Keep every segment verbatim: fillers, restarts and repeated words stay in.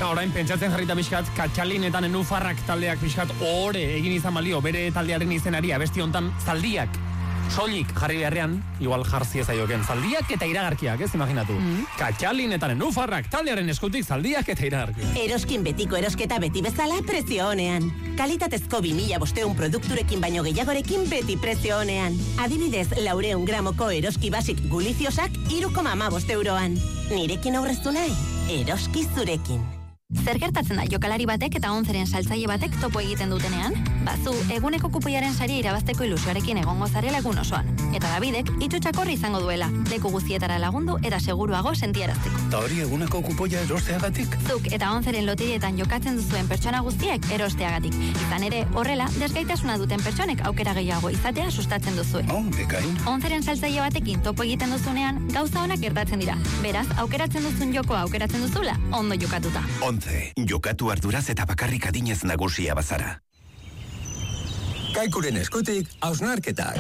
Ka, orain pentsatzen jarrita pixkat, Katxalinetan Enufarrak taldeak pixkat ore egin izan balio, bere taldearen izenari, abesti hontan zaldiak, soilik jarri beharrean, igual jarzi ez aioken, zaldiak eta iragarkiak, ez imaginatu. Mm. Katxalinetan Enufarrak taldearen eskutik zaldiak eta iragarkiak. Eroskin betiko erosketa beti bezala prezio honean. Kalitatezko bi mila bosteun produkturekin baino gehiagorekin beti prezio honean. Adibidez, laureun gramoko eroski basik guliziosak hiru koma hamabost euroan. Nirekin aurreztu nahi, eroski zurekin. Zer gertatzen da jokalari batek eta onzeren saltzaile batek topo egiten dutenean? Bazu, eguneko kupoiaren saria irabazteko ilusioarekin egongo zarela egun osoan. Eta Davidek itxutxakorri izango duela, leku guztietara lagundu eta seguruago sentiarazteko. Ta hori eguneko kupoia erosteagatik? Zuk eta onzeren lotirietan jokatzen duzuen pertsona guztiek erosteagatik. Izan ere, horrela, desgaitasuna duten pertsonek aukera gehiago izatea sustatzen duzue. Oh, bekain. Onzeren saltzaile batekin topo egiten duzunean, gauza onak gertatzen dira. Beraz, aukeratzen duzun jokoa aukeratzen duzula, ondo jokatuta. Jokatu arduraz eta bakarrik adinez nagusia bazara. Kaikuren eskutik, hausnarketak.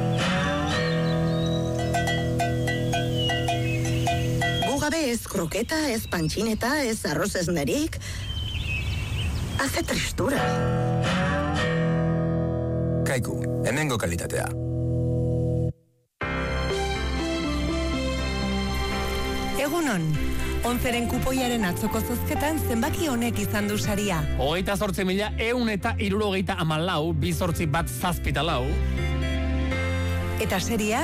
Gugabe ez kroketa, ez pantxineta, ez arroz ez nerik. Hace tristura. Kaiku, hemengo kalitatea. Egunon. Onzeren kupoiaren atzoko zozketan zenbaki honek izan du saria. Hogeita zortzi mila eun eta hirurogeita hamalau, bi zortzi bat zazpita lau. Eta seria?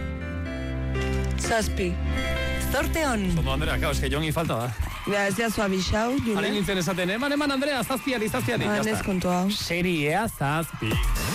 Zazpi. Zorte hon. Zondo, Andrea, kao, eske jongi falta da. Ja, ez jazu abixau, Jule. Haren nintzen esaten, eman, eman, Andrea, zazpiari, zazpiari. Ah, nes kontu hau. Seriea zazpi.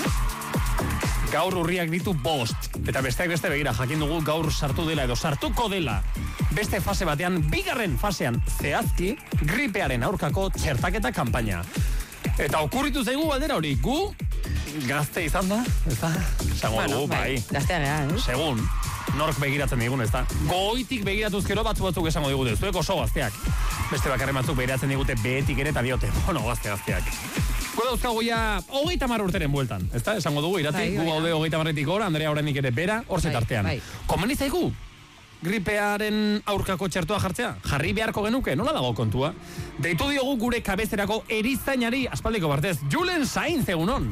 Gaur urriak ditu bost. Eta besteak beste begira, jakin dugu gaur sartu dela edo sartuko dela. Beste fase batean, bigarren fasean, zehazki, gripearen aurkako txertaketa kanpaina. Eta okurritu zaigu baldera hori, gu gazte izan da, ez da? Zango bueno, dugu, bai. Gaztea geha, eh? Segun, nork begiratzen digun, ez da? Goitik begiratuzkero batzu batzuk esango digute, zuek oso gazteak. Beste bakarren batzuk begiratzen digute behetik ere eta diote, bueno, gazte gazteak. Gueda dauzkagu ja hogeita mar urteren bueltan, ez da? Esango dugu, iratik, gu gaude hogeita marretik gora, Andrea oraindik ere bera, hor zetartean. Komeni zaigu, gripearen aurkako txertua jartzea? Jarri beharko genuke, nola dago kontua? Deitu diogu gure kabezerako erizainari aspaldiko partez, Julen Sainz, egunon.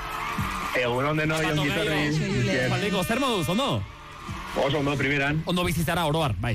Egunon deno, jongitorri. Aspaldiko, zer moduz, ondo? Oso ondo, primeran. Ondo bizitzara oroar, bai.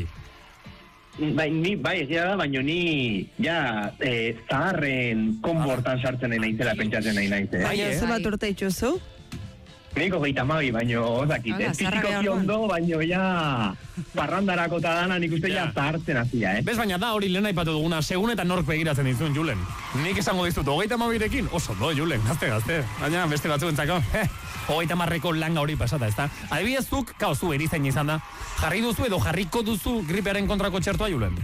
Bai, ni, bai, egia da, baina ni, ja, eh, zaharren konbortan sartzen nahi naizela pentsatzen nahi naiz, eh? Bai, ez bat urte itxuzu? Niko geita mabi, baina, ozakit, eh? Fizikoki ondo, baina, ja, parrandarako eta dana nik uste ja zahartzen azia, eh? Bez, baina da hori lehen aipatu duguna, segun eta nork begiratzen dizun, Julen. Nik esango dizut, hogeita mabirekin, oso do, Julen, gazte, gazte. Baina, beste batzuk entzako, eh, hogeita marreko langa hori pasata, ez da? Adibidezuk, kao, zu erizain izan da, jarri duzu edo jarriko duzu gripearen kontrako txertoa, Julen?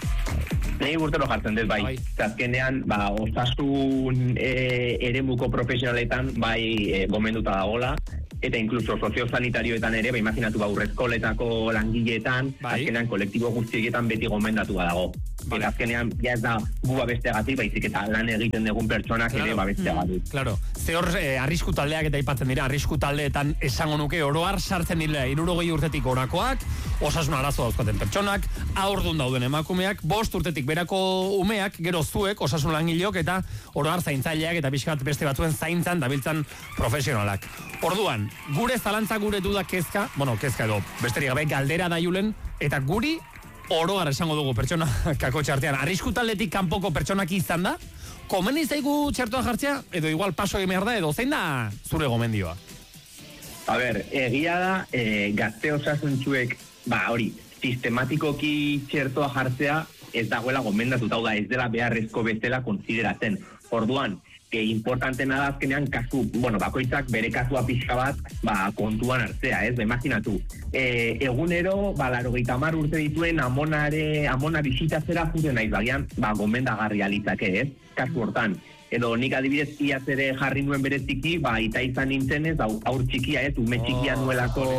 Nei urtero jartzen dut, bai. Zazkenean, ba, osasun e, eremuko profesionaletan, bai, e, gomenduta dagola, eta inkluso soziosanitarioetan ere, ba, imaginatu, ba, urrezkoletako langileetan, bai. Azkenean, kolektibo guztietan beti gomendatu dago. Vale. Eta azkenean, ja ez da guba besteagatik, baizik eta lan egiten dugun pertsonak claro. Ere ba besteagatik. Claro. Ze hor, eh, arrisku taldeak eta aipatzen dira, arrisku taldeetan esango nuke oroar sartzen dira hirurogei urtetik orakoak, osasun arazo dauzkaten pertsonak, haurdun dauden emakumeak, bost urtetik berako umeak, gero zuek, osasun langileok eta oroar zaintzaileak eta pixkat beste batzuen zaintzan dabiltzan profesionalak. Orduan, gure zalantza gure duda kezka, bueno, kezka edo, besterik gabe galdera da Julen, eta guri oroar esango dugu pertsona kako txartean. Arrisku taldetik kanpoko pertsonak izan da, komeni zaigu txertoa jartzea, edo igual paso egin behar da, edo zein da zure gomendioa? A ber, egia da, e, gazte osasuntzuek, ba hori, sistematikoki txertoa jartzea, ez dagoela gomendatuta, da ez dela beharrezko bezala konsideratzen. Orduan, que importantena da azkenean kasu, bueno, bakoitzak bere kasua pixka bat, ba, kontuan hartzea, ez, ba, imaginatu. E, egunero, ba, laurogeita hamar urte dituen amonare, amona bisitatzera juten naiz, bagian, ba, gomendagarri alitzake, ez, kasu hortan. Edo nik adibidez iaz ere jarri nuen bereziki, ba, ita izan nintzen ez, aur txikia ez, ume txikia nuelako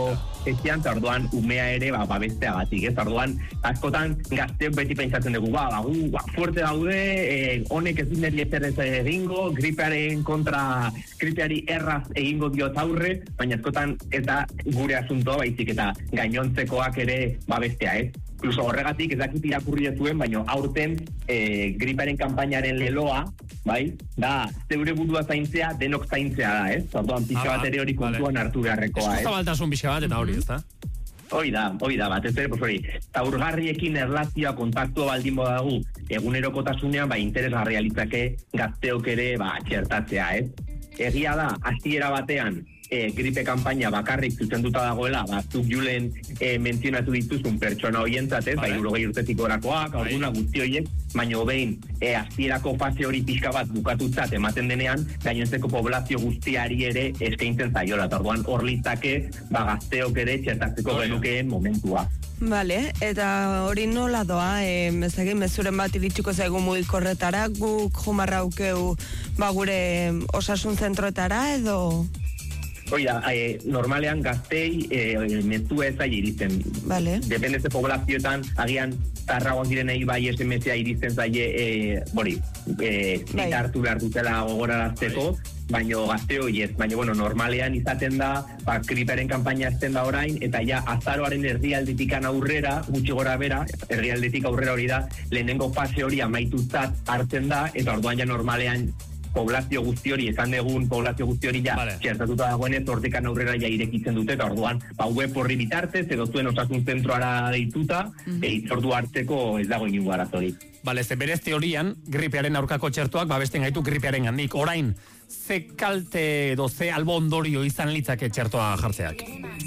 etxean, eta orduan umea ere ba, babesteagatik, ez? Orduan, askotan gazteok beti pentsatzen dugu, ba, ba, gu, ba, fuerte daude, eh, honek ez dineri ezer ez egingo, gripearen kontra, gripeari erraz egingo diot aurre, baina askotan ez da gure asuntoa baizik eta gainontzekoak ere babestea, ez? Incluso horregatik ez dakit irakurri zuen, baina aurten e, griparen kanpainaren leloa, bai, da, zeure burua zaintzea, denok zaintzea da, ez? Orduan pixka bat ere hori kontuan hartu beharrekoa, ez? Eskuzabaltasun pixka bat eta hori, ez da? Hoi da, hoi da, bat ez ere, pues hori, zaurgarriekin erlazioa kontaktua baldin modagu, egunerokotasunean, ba, interesgarria litzake gazteok ere, ba, txertatzea, ez? Egia da, hasiera batean, E, gripe kanpaina bakarrik zuzenduta dagoela, batzuk julen e, mentzionatu dituzun pertsona hoientzat, ez, bai, urogei urtetik orakoak, alguna guzti hoiek, baina behin e, hasierako fase hori pixka bat bukatutzat ematen denean, gainontzeko poblazio guztiari ere eskaintzen zaiola, eta orduan hor litzake, ba, gazteok ere txertatzeko genukeen momentua. Vale, eta hori nola doa, e, mezagin, mezuren bat iritsiko zaigu mugikorretara, guk jumarra aukeu, ba, gure osasun zentroetara, edo... Oida, eh, normalean gaztei eh, mezua ez zaila iristen. Vale. Depende ze poblazioetan, agian tarragoan zirenei bai S M S-a iristen zaile, eh, bori, eh, bai. Hartu behar dutela gogorarazteko, baina gazte hori ez. Baina, bueno, normalean izaten da, ba, griparen kanpaina ezten da orain, eta ja azaroaren erdialdetikan aurrera, gutxi gora bera, erdialdetik aurrera hori da, lehenengo fase hori amaitutzat hartzen da, eta orduan ja normalean poblazio guzti hori, esan degun poblazio guzti hori ja, vale. Txertatuta dagoenez, hortikan aurrera ja irekitzen dute, eta orduan, ba, web horri bitartez, edo zuen osasun zentroara deituta, mm -hmm. eitzordu hartzeko ez dago inungo arazorik. Bale, ze berez teorian, gripearen aurkako txertoak, babesten gaitu gripearen handik. Orain, ze kalte edo ze albo ondorio izan litzake txertoa jartzeak?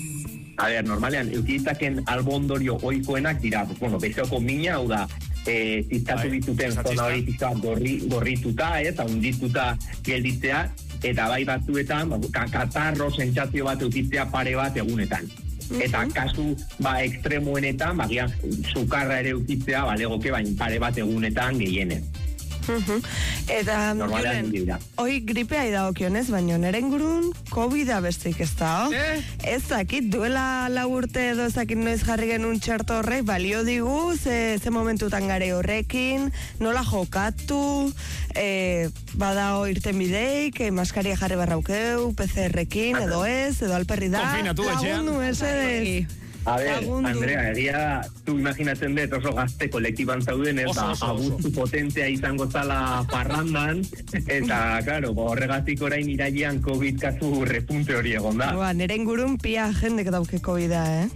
A ber, normalean, eukiditaken albo ondorio oikoenak dira, bueno, bezeoko mina, hau da, E, ziztatu dituten zona hori ziztatu gorri, gorrituta, ez, haundituta gelditzea, eta bai batzuetan, ba, katarro sentsazio bat eukitzea pare bat egunetan. Mm-hmm. Eta kasu, ba, ekstremoenetan, ba, gian, sukarra ere eukitzea, ba, legoke, bain pare bat egunetan gehienez. Uh-huh. Eta Julen, hoi gripea idagokionez, baina neren gurun COVID-a besteik ez da, eh? Ez dakit, duela lau urte edo ezakit noiz jarri genuen txerto horrek, balio digu, ze, ze momentutan gare horrekin, nola jokatu, e, badao irten bideik, e, maskaria jarri barraukeu, P C R-ekin, edo ez, edo alperri da, lagundu, esedez. A ver, Andrea, egia, tu imaginatzen dut oso gazte kolektiban zauden, eta abuztu potentzia izango zala parrandan, eta, claro, horregatik orain irailean COVID kasu repunte hori egon da. Ba, neren gurun pia jendek dauke COVID-a, eh?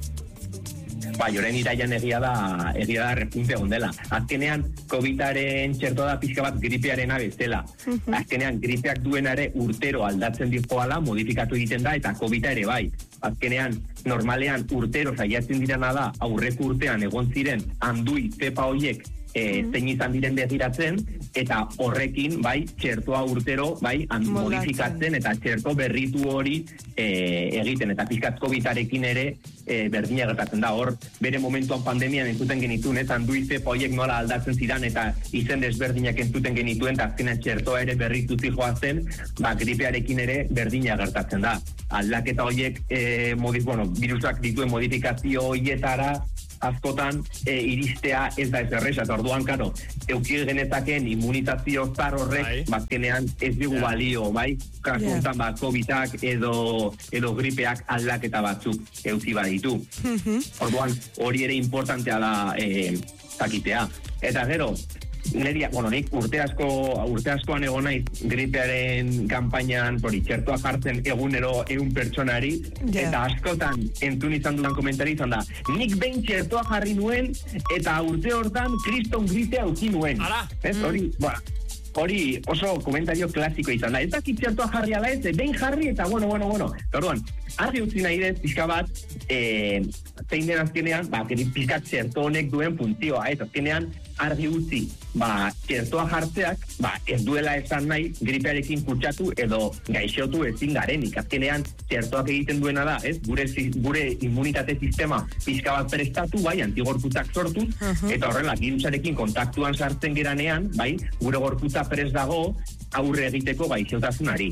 Ba, joren iraian egia da, egia da repunte egon dela. Azkenean, COVIDaren txertoa da pixka bat gripearen abezela. Uh-huh. Azkenean, gripeak duenare urtero aldatzen dizkoala, modifikatu egiten da, eta COVIDa ere bai. Azkenean, normalean urtero saiatzen dirana da, aurreko urtean egon ziren handui zepa hoiek e, zein izan diren begiratzen, eta horrekin, bai, txertoa urtero, bai, modifikatzen, eta txerto berritu hori e, egiten, eta pizkat COVIDarekin ere e, berdina gertatzen da, hor, bere momentuan pandemian entzuten genituen, ez, handui zepa hoiek nola aldatzen ziren, eta izen desberdinak entzuten genituen, eta azkenean txertoa ere berritu zijoazen, ba, gripearekin ere berdina gertatzen da. Aldaketa horiek, e, modif, bueno, virusak dituen modifikazio horietara, askotan e, iristea ez da ez erresa, eta orduan, karo, eukil genetaken immunizazio zar horrek, bazkenean ez digu yeah. balio, bai? Kasuntan, yeah. ba, COVIDak edo, edo gripeak aldaketa batzuk euki baditu. Mm-hmm. Orduan, hori ere importantea da e, zakitea. Eta gero, Neria, bueno, nik urte asko, urte askoan egon naiz gripearen kanpainan, hori, txertoa jartzen egunero ehun pertsonari, yeah. eta askotan entzun izan dudan komentari izan da, nik behin txertoa jarri nuen, eta urte hortan kriston gripea uki nuen. Ara! Ez, hori, mm. ba, hori oso komentario klasiko izan da. Ez dakit txertoa jarri ala ez, behin jarri, eta bueno, bueno, bueno. Orduan, argi utzi nahi dez, pixka bat, eh, zein den azkenean, ba, pixka txerto honek duen funtzioa, ez, azkenean, argi utzi, ba, txertoa jartzeak, ba, ez duela esan nahi gripearekin kutsatu edo gaixotu ezin garenik. Azkenean, txertoak egiten duena da, ez? Gure, gure immunitate sistema pixka bat prestatu, bai, antigorputzak sortuz, uh-huh. eta horrela, virusarekin kontaktuan sartzen geranean, bai, gure gorputza prest dago aurre egiteko gaixotasunari.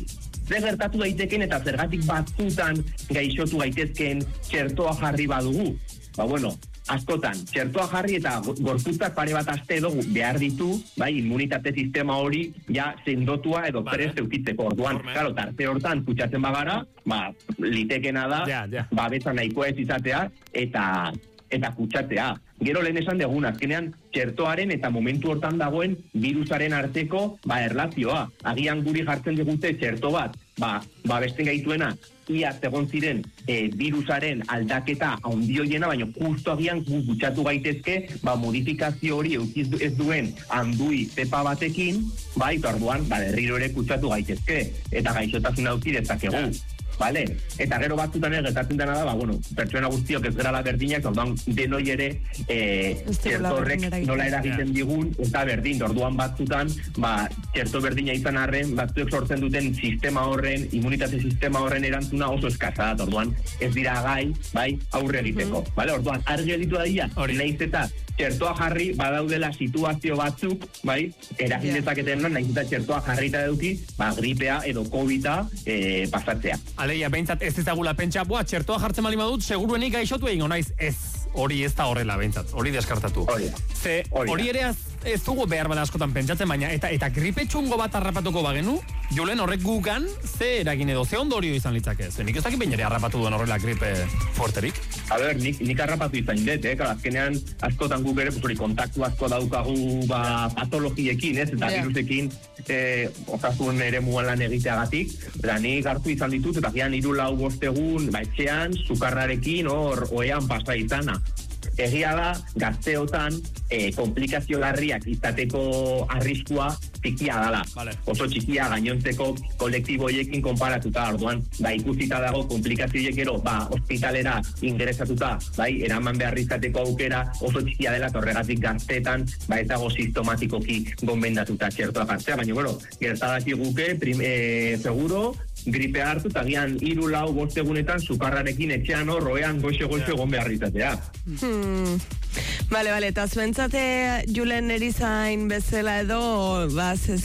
Ze gertatu daiteken eta zergatik batzutan gaixotu gaitezkeen txertoa jarri badugu. Ba bueno, askotan, txertoa jarri eta gorputzak pare bat aste edo behar ditu, bai, immunitate sistema hori ja sendotua edo vale. Prest eukitzeko. Orduan, claro, tarte hortan kutsatzen bagara, ba, litekena da, ja, ja. babesa nahikoa ez izatea, eta eta kutsatzea. Gero lehen esan degun, azkenean txertoaren eta momentu hortan dagoen virusaren arteko ba, erlazioa. Agian guri jartzen digute txerto bat, ba, ba besten gaituena, ia egon ziren e, virusaren aldaketa handioiena, baina justo agian kutsatu gaitezke, ba, modifikazio hori eukiz ez duen handui zepa batekin, bai, eta orduan, ba, berriro ere kutsatu gaitezke, eta gaixotasun auki dezakegu. Vale? Eta gero batzutan ere gertatzen dena da, ba, bueno, pertsona guztiok ez gerala berdinak, orduan denoi ere eh, txerto horrek nola eragiten digun, eta berdin, orduan batzutan, ba, txerto berdina izan arren, batzuek sortzen duten sistema horren, immunitate sistema horren erantzuna oso eskasa da, orduan ez dira gai, bai, aurre egiteko. Mm-hmm. Vale? Orduan, argi editu da dira, nahiz eta txertoa jarri badaudela situazio batzuk, bai, eragin dezaketen yeah. nahiz eta txertoa jarrita eduki, ba, gripea edo covida eh, pasatzea. Aleia, behintzat ez ezagula pentsa, boa, txertoa jartzen bali madut, seguruenik gaixotu egin naiz, ez, hori ez da horrela behintzat, hori deskartatu. Hori, Ze, hori ere az, ez dugu behar bada askotan pentsatzen, baina, eta eta gripe txungo bat harrapatuko bagenu, Julen horrek gugan, ze eragin edo, ze ondorio izan litzake, ze nik ez dakit behin ere harrapatu duen horrela gripe fuerterik? A ber, nik, nik harrapatu izan dut, eh, kala, azkenean askotan guk ere, pues, kontaktu asko daukagu, ba, patologiekin, ez, eta yeah. virusekin, eh, okasun ere mugan lan egiteagatik, eta nik hartu izan ditut, eta gian hiru lau bostegun, ba, etxean, sukarrarekin, hor, oean pasa izana. Egia da, gazteotan, eh, komplikazio larriak izateko arriskua txikia dala. Vale. Oso txikia gainontzeko kolektiboiekin konparatuta, orduan, ba, ikusita dago komplikazioiek gero, ba, ospitalera ingresatuta, bai, eraman behar izateko aukera oso txikia dela, horregatik gazteetan, ba, ez dago sistematikoki gomendatuta txertoa jartzea, baina, bueno, gertadaki guke, prim, eh, seguro, gripe hartu, eta gian hiru lau bostegunetan sukarrarekin etxean horroean goxe-goxe egon behar izatea. Hmm. Bale, bale, eta zuentzate Julen erizain bezala edo, ba, ze,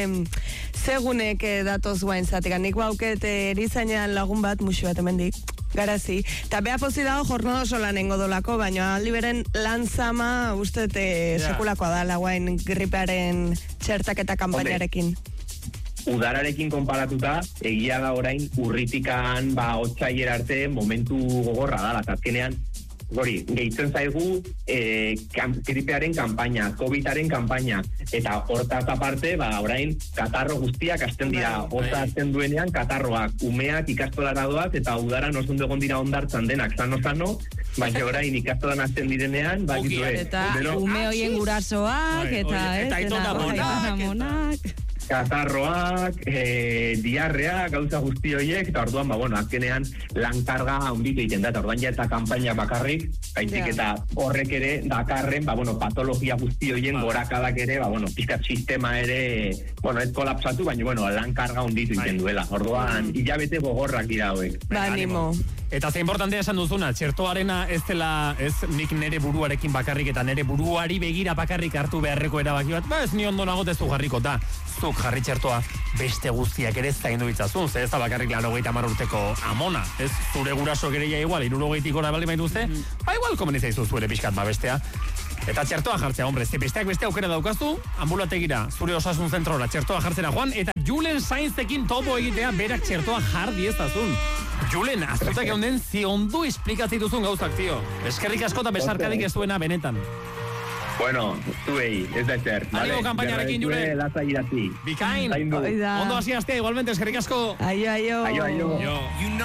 zegunek datoz guain zatek. Nik bauket erizainan lagun bat, musu bat emendik, garazi. Eta beha pozi dago jornada oso lanengo dolako, baina aldi beren lan zama uste yeah. sekulakoa da laguain gripearen txertaketa kanpainarekin. Udararekin konparatuta, egia da orain urritikan, ba, otsailer arte momentu gogorra da, azkenean, hori, gehitzen zaigu eh, kam, gripearen kanpaina, covidaren kanpaina, eta hortaz aparte, ba, orain, katarro guztiak hasten dira, hotza hasten duenean, katarroak, umeak ikastolara doaz, eta udaran oso ondo egon dira ondartzan denak, sano-sano, baina orain ikastolan hasten direnean, ba, gitu, eta ume hoien gurasoak, eta, eta, eta, monak, katarroak, e, diarrea, gauza guzti horiek, eta orduan, ba, bueno, azkenean lankarga handitu egiten da, eta orduan ja eta kanpaina bakarrik, baizik yeah. eta horrek ere dakarren, ba, bueno, patologia guzti horien ah. gorakadak ere, ba, bueno, pizkat sistema ere, bueno, ez kolapsatu, baina, bueno, lankarga handitu egiten duela. Orduan, mm. hilabete gogorrak dira hauek. Ba, animo. Eta ze importantea esan duzuna, txertoarena ez dela, ez nik nere buruarekin bakarrik eta nere buruari begira bakarrik hartu beharreko erabaki bat, ba ez ni ondo nagot ez du jarriko, da zuk jarri txertoa beste guztiak ere zaindu ditzazun, ze ez da bakarrik laurogeita hamar urteko amona, ez zure guraso gereia igual, hirurogeitik gora bali maituzte, mm-hmm. ba igual komenitzaizu zure pixkat ba bestea. Eta txertoa jartzea, hombre, ze besteak beste aukera daukaztu, ambulategira, zure osasun zentrora, txertoa jartzera joan, eta Julen Sainzekin topo egitea berak txertoa jar diezazun. Julen, aztutak egon den ziondu esplikatzituzun gauzak, tio. Eskerrik asko eta besarkadik ez duena benetan. Bueno, zuei, ez da ezer. Animo kampainarekin, Julen. Laza irati. Bikain. Ondo hasi astea, igualmente, eskerrik asko. Aio, aio. Aio, aio.